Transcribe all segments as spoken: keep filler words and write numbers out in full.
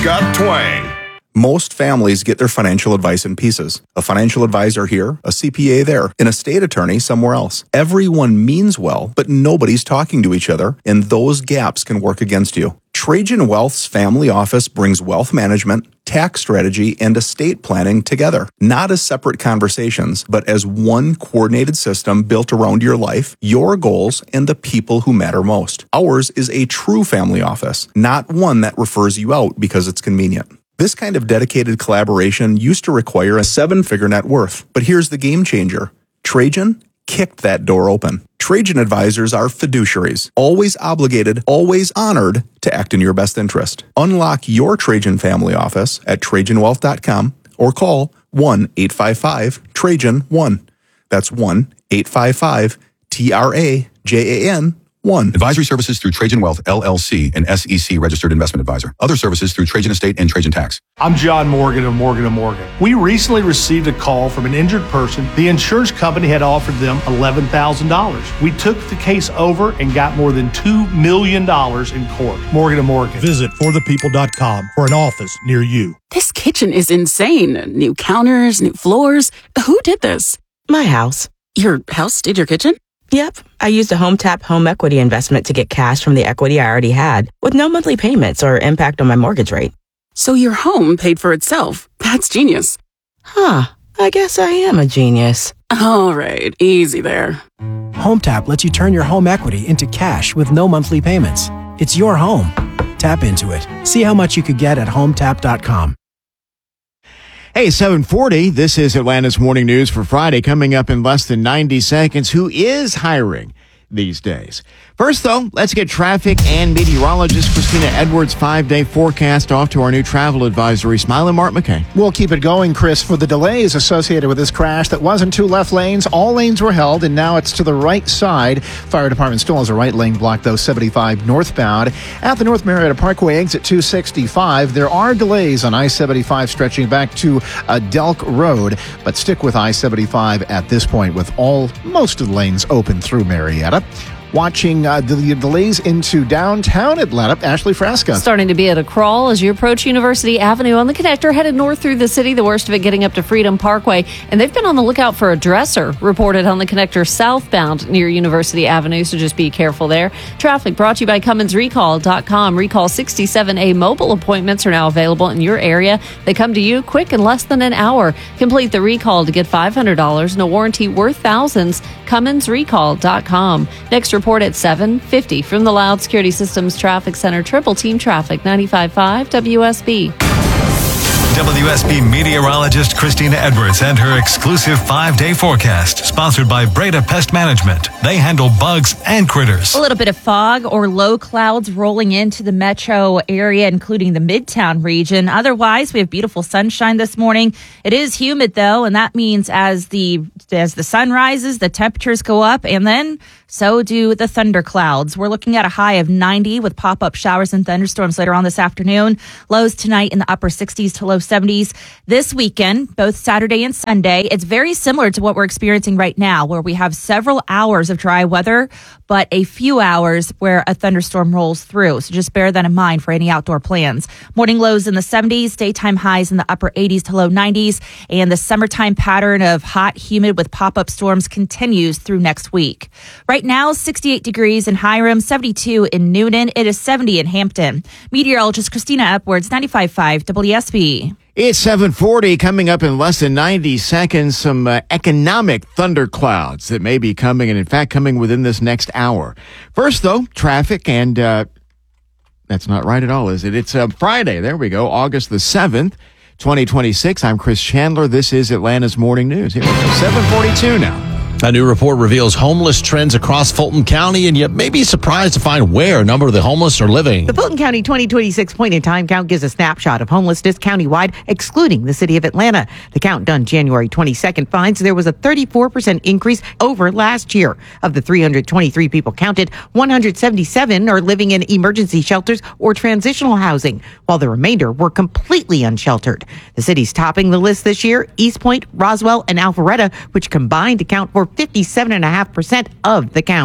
got twang. Most families get their financial advice in pieces. A financial advisor here, a C P A there, an estate attorney somewhere else. Everyone means well, but nobody's talking to each other, and those gaps can work against you. Trajan Wealth's family office brings wealth management, tax strategy, and estate planning together, not as separate conversations, but as one coordinated system built around your life, your goals, and the people who matter most. Ours is a true family office, not one that refers you out because it's convenient. This kind of dedicated collaboration used to require a seven-figure net worth, but here's the game changer. Trajan kicked that door open. Trajan advisors are fiduciaries, always obligated, always honored to act in your best interest. Unlock your Trajan family office at trajan wealth dot com or call one eight five five Trajan one. That's one eight five five T R A J A N one. Advisory services through Trajan Wealth, L L C, an S E C registered investment advisor. Other services through Trajan Estate and Trajan Tax. I'm John Morgan of Morgan and Morgan. We recently received a call from an injured person. The insurance company had offered them eleven thousand dollars. We took the case over and got more than two million dollars in court. Morgan and Morgan. Visit for the people dot com for an office near you. This kitchen is insane. New counters, new floors. Who did this? My house. Your house did your kitchen? Yep. I used a HomeTap home equity investment to get cash from the equity I already had with no monthly payments or impact on my mortgage rate. So your home paid for itself. That's genius. Huh. I guess I am a genius. All right. Easy there. HomeTap lets you turn your home equity into cash with no monthly payments. It's your home. Tap into it. See how much you could get at home tap dot com. Hey, seven forty, this is Atlanta's Morning News for Friday, coming up in less than ninety seconds. Who is hiring these days? First, though, let's get traffic and meteorologist Christina Edwards' five-day forecast off to our new travel advisory. Smiling Mark McKay. We'll keep it going, Chris, for the delays associated with this crash that wasn't two left lanes. All lanes were held, and now it's to the right side. Fire department still has a right lane blocked, though, seventy-five northbound. At the North Marietta Parkway exit two sixty-five, there are delays on I seventy-five stretching back to uh, Delk Road, but stick with I seventy-five at this point with all most of the lanes open through Marietta. Watching uh, the delays into downtown Atlanta, Ashley Frasca. Starting to be at a crawl as you approach University Avenue on the connector, headed north through the city, the worst of it getting up to Freedom Parkway. And they've been on the lookout for a dresser reported on the connector southbound near University Avenue, so just be careful there. Traffic brought to you by Cummins Recall dot com. Recall sixty-seven A mobile appointments are now available in your area. They come to you quick in less than an hour. Complete the recall to get five hundred dollars and a warranty worth thousands. Cummins Recall dot com. Next report at seven fifty from the Loud Security Systems Traffic Center. Triple Team Traffic, ninety-five point five W S B. W S B meteorologist Christina Edwards and her exclusive five-day forecast, sponsored by Breda Pest Management. They handle bugs and critters. A little bit of fog or low clouds rolling into the metro area, including the Midtown region. Otherwise, we have beautiful sunshine this morning. It is humid, though, and that means as the as the sun rises, the temperatures go up, and then so do the thunderclouds. We're looking at a high of ninety with pop-up showers and thunderstorms later on this afternoon. Lows tonight in the upper sixties to low seventies. This weekend, both Saturday and Sunday, it's very similar to what we're experiencing right now, where we have several hours of dry weather, but a few hours where a thunderstorm rolls through. So just bear that in mind for any outdoor plans. Morning lows in the seventies, daytime highs in the upper eighties to low nineties, and the summertime pattern of hot, humid with pop-up storms continues through next week. Right now, sixty-eight degrees in Hiram, seventy-two in Noonan. It is seventy in Hampton. Meteorologist Christina Edwards, ninety-five point five W S B. It's seven forty, coming up in less than ninety seconds, some uh, economic thunderclouds that may be coming, and in fact coming within this next hour. First, though, traffic, and uh, that's not right at all, is it? It's uh, Friday, there we go, August the seventh, twenty twenty-six. I'm Chris Chandler. This is Atlanta's Morning News. Here we go, seven forty-two now. A new report reveals homeless trends across Fulton County, and you may be surprised to find where a number of the homeless are living. The Fulton County twenty twenty-six point-in-time count gives a snapshot of homelessness countywide, excluding the city of Atlanta. The count done January twenty-second finds there was a thirty-four percent increase over last year. Of the three hundred twenty-three people counted, one hundred seventy-seven are living in emergency shelters or transitional housing, while the remainder were completely unsheltered. The cities topping the list this year, East Point, Roswell, and Alpharetta, which combined account for fifty-seven point five percent of the count.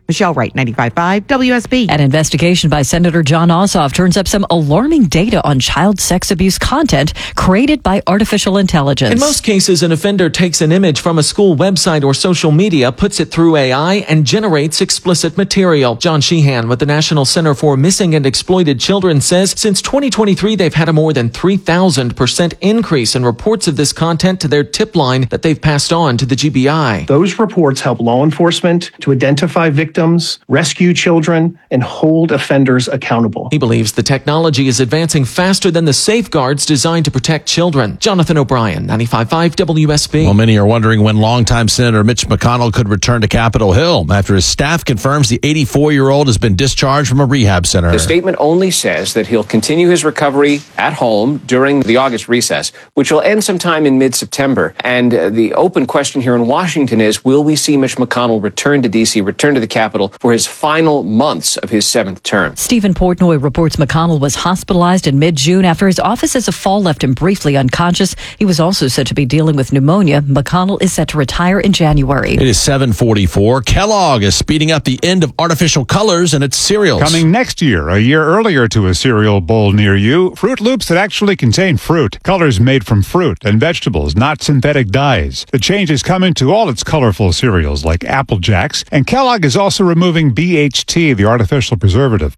Michelle Wright, ninety-five point five W S B. An investigation by Senator John Ossoff turns up some alarming data on child sex abuse content created by artificial intelligence. In most cases, an offender takes an image from a school website or social media, puts it through A I, and generates explicit material. John Sheehan with the National Center for Missing and Exploited Children says since twenty twenty-three, they've had a more than three thousand percent increase in reports of this content to their tip line that they've passed on to the G B I. Those reports help law enforcement to identify victims, rescue children, and hold offenders accountable. He believes the technology is advancing faster than the safeguards designed to protect children. Jonathan O'Brien, ninety-five point five W S B. Well, many are wondering when longtime Senator Mitch McConnell could return to Capitol Hill after his staff confirms the eighty-four-year-old has been discharged from a rehab center. The statement only says that he'll continue his recovery at home during the August recess, which will end sometime in mid-September. And uh, the open question here in Washington is, will we see Mitch McConnell return to D C, return to the Capitol for his final months of his seventh term? Stephen Portnoy reports McConnell was hospitalized in mid-June after his office as a fall left him briefly unconscious. He was also said to be dealing with pneumonia. McConnell is set to retire in January. It is seven forty-four. Kellogg is speeding up the end of artificial colors in its cereals. Coming next year, a year earlier to a cereal bowl near you, Fruit Loops that actually contain fruit. Colors made from fruit and vegetables, not synthetic dyes. The change is coming to all its colorful cereals like Apple Jacks, and Kellogg is also removing B H T, the artificial preservative.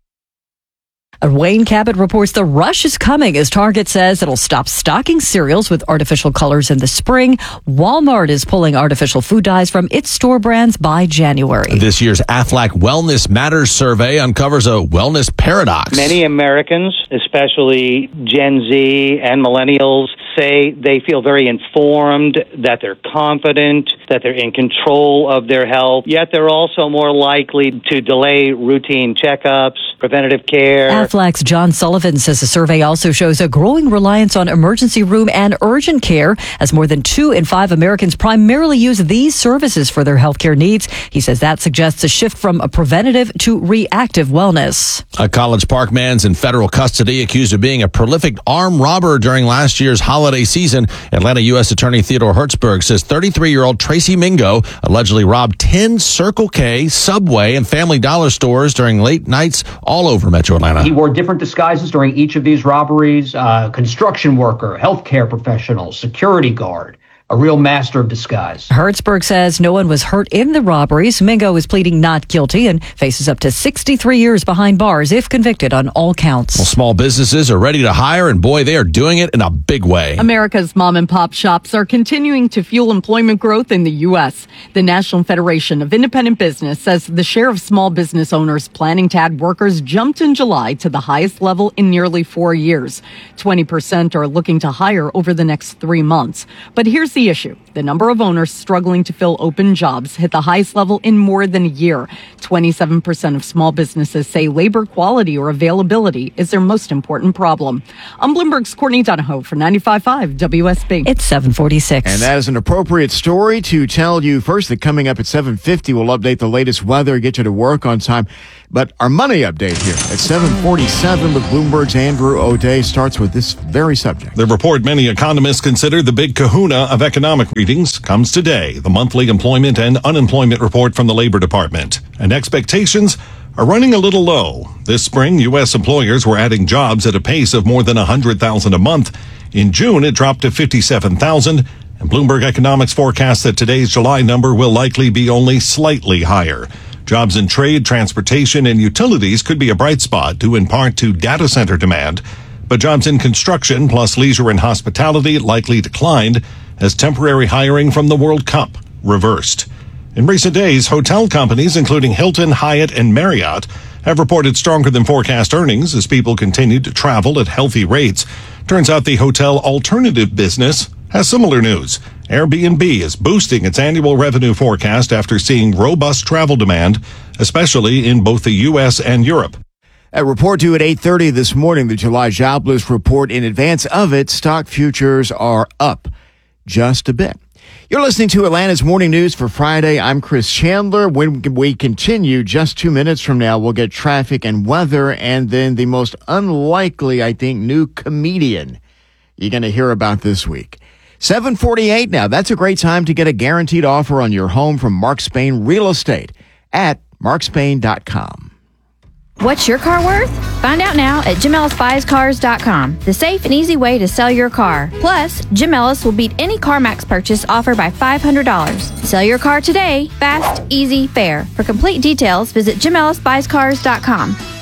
Wayne Cabot reports the rush is coming as Target says it'll stop stocking cereals with artificial colors in the spring. Walmart is pulling artificial food dyes from its store brands by January. This year's Aflac Wellness Matters survey uncovers a wellness paradox. Many Americans, especially Gen Z and millennials, say they feel very informed, that they're confident, that they're in control of their health, yet they're also more likely to delay routine checkups, preventative care. Aflac's John Sullivan says the survey also shows a growing reliance on emergency room and urgent care, as more than two in five Americans primarily use these services for their healthcare needs. He says that suggests a shift from a preventative to reactive wellness. A College Park man's in federal custody accused of being a prolific armed robber during last year's holiday season. Atlanta U S Attorney Theodore Hertzberg says thirty-three-year-old Tracy Mingo allegedly robbed ten Circle K, Subway, and Family Dollar stores during late nights all over Metro Atlanta. He wore different disguises during each of these robberies, uh, construction worker, healthcare professional, security guard. A real master of disguise. Hertzberg says no one was hurt in the robberies. Mingo is pleading not guilty and faces up to sixty-three years behind bars if convicted on all counts. Well, small businesses are ready to hire, and boy, they are doing it in a big way. America's mom and pop shops are continuing to fuel employment growth in the U S. The National Federation of Independent Business says the share of small business owners planning to add workers jumped in July to the highest level in nearly four years. twenty percent are looking to hire over the next three months. But here's the issue. The number of owners struggling to fill open jobs hit the highest level in more than a year. twenty-seven percent of small businesses say labor quality or availability is their most important problem. I'm Bloomberg's Courtney Donahoe for ninety-five point five W S B. It's seven forty-six. And that is an appropriate story to tell you first that coming up at seven fifty, we'll update the latest weather, get you to work on time. But our money update here at seven forty-seven with Bloomberg's Andrew O'Day starts with this very subject. The report many economists consider the big kahuna of economic readings comes today, the monthly employment and unemployment report from the Labor Department. And expectations are running a little low. This spring, U S employers were adding jobs at a pace of more than one hundred thousand a month. In June, it dropped to fifty-seven thousand, and Bloomberg Economics forecasts that today's July number will likely be only slightly higher. Jobs in trade, transportation, and utilities could be a bright spot due in part to data center demand, but jobs in construction plus leisure and hospitality likely declined as temporary hiring from the World Cup reversed. In recent days, hotel companies, including Hilton, Hyatt, and Marriott, have reported stronger than forecast earnings as people continued to travel at healthy rates. Turns out the hotel alternative business has similar news. Airbnb is boosting its annual revenue forecast after seeing robust travel demand, especially in both the U S and Europe. A report due at eight thirty this morning, the July jobless report. In advance of it, stock futures are up just a bit. You're listening to Atlanta's Morning News for Friday. I'm Chris Chandler. When we continue, just two minutes from now, we'll get traffic and weather, and then the most unlikely, I think, new comedian you're going to hear about this week. seven forty-eight now. That's a great time to get a guaranteed offer on your home from Mark Spain Real Estate at mark spain dot com. What's your car worth? Find out now at Jim Ellis Buys Cars dot com, the safe and easy way to sell your car. Plus, Jim Ellis will beat any CarMax purchase offered by five hundred dollars. Sell your car today, fast, easy, fair. For complete details, visit Jim Ellis Buys Cars dot com.